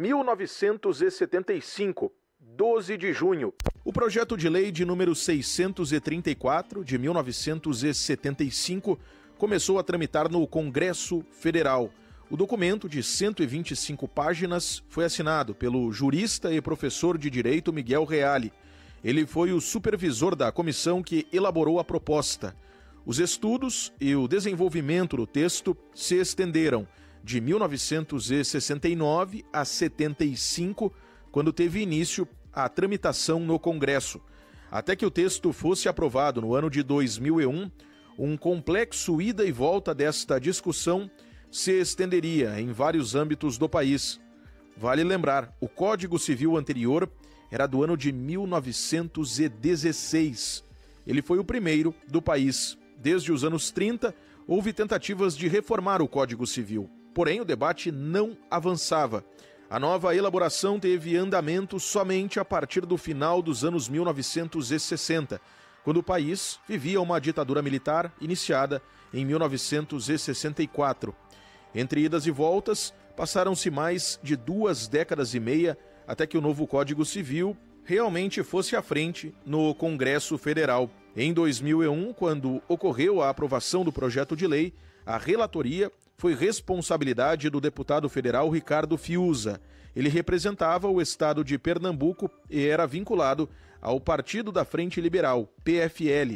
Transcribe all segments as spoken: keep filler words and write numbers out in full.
mil novecentos e setenta e cinco, doze de junho. O projeto de lei de número seiscentos e trinta e quatro, de mil novecentos e setenta e cinco, começou a tramitar no Congresso Federal. O documento, de cento e vinte e cinco páginas, foi assinado pelo jurista e professor de Direito Miguel Reale. Ele foi o supervisor da comissão que elaborou a proposta. Os estudos e o desenvolvimento do texto se estenderam de mil novecentos e sessenta e nove a setenta e cinco, quando teve início a tramitação no Congresso. Até que o texto fosse aprovado no ano de dois mil e um, um complexo ida e volta desta discussão se estenderia em vários âmbitos do país. Vale lembrar, o Código Civil anterior era do ano de mil novecentos e dezesseis. Ele foi o primeiro do país. Desde os anos trinta, houve tentativas de reformar o Código Civil. Porém, o debate não avançava. A nova elaboração teve andamento somente a partir do final dos anos mil novecentos e sessenta, quando o país vivia uma ditadura militar iniciada em mil novecentos e sessenta e quatro. Entre idas e voltas, passaram-se mais de duas décadas e meia até que o novo Código Civil realmente fosse à frente no Congresso Federal. Em dois mil e um, quando ocorreu a aprovação do projeto de lei, a relatoria foi responsabilidade do deputado federal Ricardo Fiuza. Ele representava o estado de Pernambuco e era vinculado ao Partido da Frente Liberal, P F L.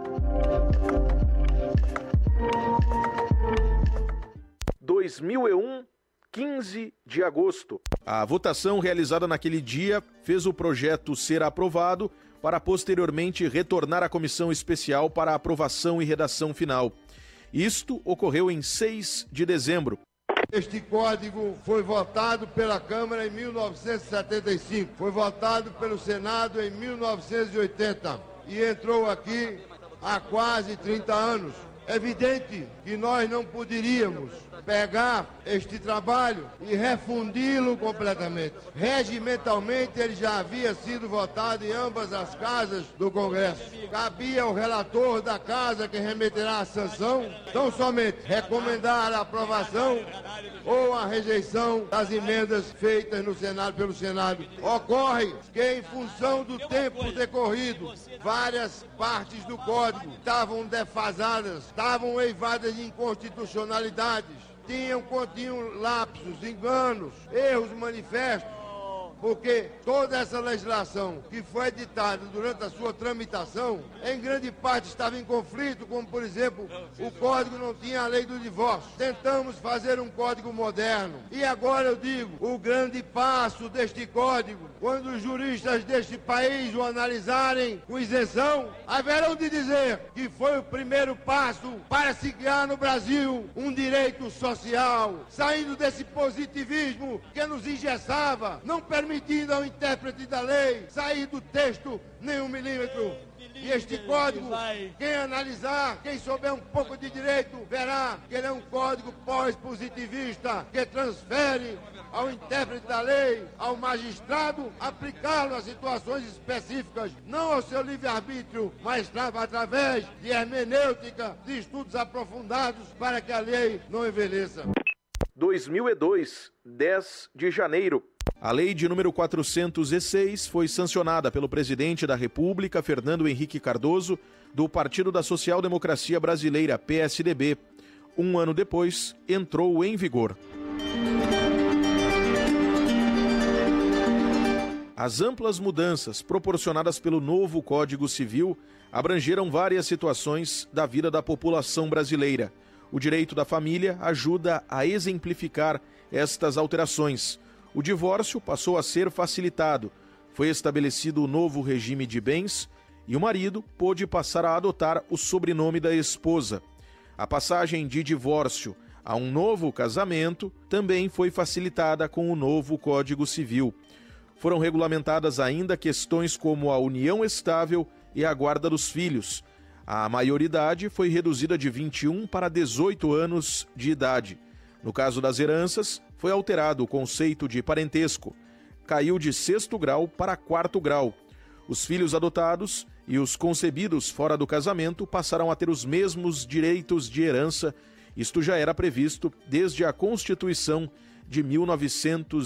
dois mil e um, quinze de agosto. A votação realizada naquele dia fez o projeto ser aprovado para posteriormente retornar à comissão especial para aprovação e redação final. Isto ocorreu em seis de dezembro. Este código foi votado pela Câmara em mil novecentos e setenta e cinco, foi votado pelo Senado em mil novecentos e oitenta e entrou aqui há quase trinta anos. É evidente que nós não poderíamos pegar este trabalho e refundi-lo completamente. Regimentalmente, ele já havia sido votado em ambas as casas do Congresso. Cabia ao relator da casa que remeterá a sanção, tão somente recomendar a aprovação ou a rejeição das emendas feitas no Senado pelo Senado. Ocorre que, em função do tempo decorrido, várias partes do Código estavam defasadas, estavam eivadas de inconstitucionalidades, tinham, continham lapsos, enganos, erros manifestos, porque toda essa legislação que foi editada durante a sua tramitação, em grande parte estava em conflito, como, por exemplo, o Código não tinha a lei do divórcio. Tentamos fazer um Código moderno. E agora eu digo, o grande passo deste Código, quando os juristas deste país o analisarem com isenção, haverão de dizer que foi o primeiro passo para se criar no Brasil um direito social, saindo desse positivismo que nos engessava, não permitindo ao intérprete da lei sair do texto nem um milímetro. E este código, quem analisar, quem souber um pouco de direito, verá que ele é um código pós-positivista, que transfere ao intérprete da lei, ao magistrado, aplicá-lo a situações específicas, não ao seu livre-arbítrio, mas através de hermenêutica, de estudos aprofundados, para que a lei não envelheça. dois mil e dois, dez de janeiro. A lei de número quatrocentos e seis foi sancionada pelo presidente da República, Fernando Henrique Cardoso, do Partido da Social Democracia Brasileira, P S D B. Um ano depois, entrou em vigor. As amplas mudanças proporcionadas pelo novo Código Civil abrangeram várias situações da vida da população brasileira. O direito da família ajuda a exemplificar estas alterações. O divórcio passou a ser facilitado, foi estabelecido o novo regime de bens e o marido pôde passar a adotar o sobrenome da esposa. A passagem de divórcio a um novo casamento também foi facilitada com o novo Código Civil. Foram regulamentadas ainda questões como a união estável e a guarda dos filhos. A maioridade foi reduzida de vinte e um para dezoito anos de idade. No caso das heranças, foi alterado o conceito de parentesco. Caiu de sexto grau para quarto grau. Os filhos adotados e os concebidos fora do casamento passaram a ter os mesmos direitos de herança. Isto já era previsto desde a Constituição de mil novecentos